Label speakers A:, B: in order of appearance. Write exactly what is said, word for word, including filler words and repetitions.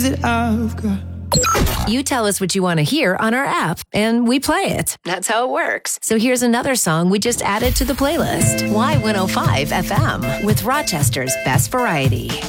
A: that I've got.
B: You tell us what you want to hear on our app, and we play it. That's how it works. So here's another song we just added to the playlist. Y one oh five F M with Rochester's Best Variety.